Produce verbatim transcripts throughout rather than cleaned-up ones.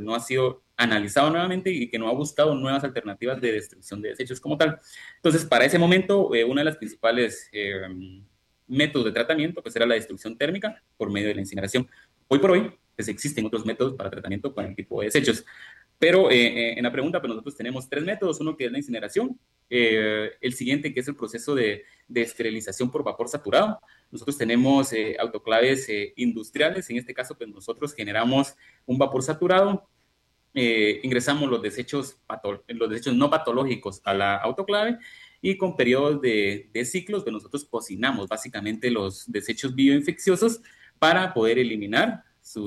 no ha sido analizado nuevamente y que no ha buscado nuevas alternativas de destrucción de desechos como tal. Entonces, para ese momento, eh, una de las principales eh, métodos de tratamiento pues era la destrucción térmica por medio de la incineración. Hoy por hoy, pues existen otros métodos para tratamiento con el tipo de desechos. Pero eh, eh, en la pregunta, pues nosotros tenemos tres métodos. Uno que es la incineración, eh, el siguiente que es el proceso de, de esterilización por vapor saturado. Nosotros tenemos eh, autoclaves eh, industriales. En este caso, pues nosotros generamos un vapor saturado, eh, ingresamos los desechos, los desechos no patológicos a la autoclave y con periodos de, de ciclos, pues nosotros cocinamos básicamente los desechos bioinfecciosos para poder eliminar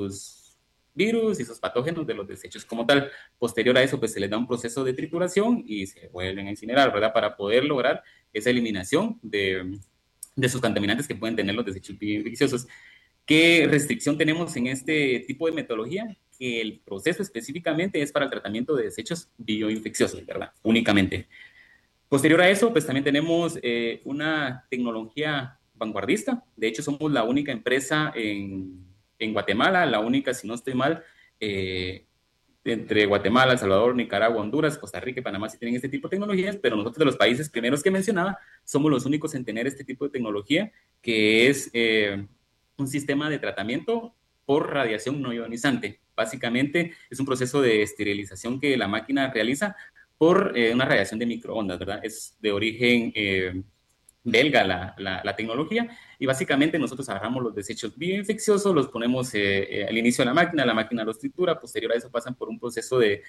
sus virus y sus patógenos de los desechos como tal. Posterior a eso, pues se les da un proceso de trituración y se vuelven a incinerar, ¿verdad? Para poder lograr esa eliminación de, de sus contaminantes que pueden tener los desechos bioinfecciosos. ¿Qué restricción tenemos en este tipo de metodología? Que el proceso específicamente es para el tratamiento de desechos bioinfecciosos, ¿verdad? Únicamente. Posterior a eso, pues también tenemos eh, una tecnología vanguardista. De hecho, somos la única empresa en, en Guatemala, la única, si no estoy mal, eh, entre Guatemala, El Salvador, Nicaragua, Honduras, Costa Rica y Panamá sí tienen este tipo de tecnologías, pero nosotros de los países primeros que mencionaba, somos los únicos en tener este tipo de tecnología, que es eh, un sistema de tratamiento por radiación no ionizante. Básicamente es un proceso de esterilización que la máquina realiza por eh, una radiación de microondas, ¿verdad? Es de origen eh, belga la, la, la, tecnología y básicamente nosotros agarramos los desechos bioinfecciosos, los ponemos eh, eh, al inicio de la máquina, la máquina los tritura, posterior a eso pasan por un proceso de,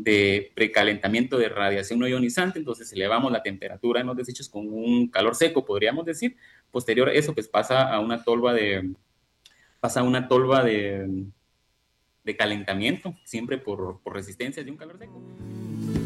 de precalentamiento de radiación no ionizante, entonces elevamos la temperatura en los desechos con un calor seco, podríamos decir, posterior a eso pues pasa a una tolva de, pasa a una tolva de, de calentamiento, siempre por, por resistencia de un calor seco.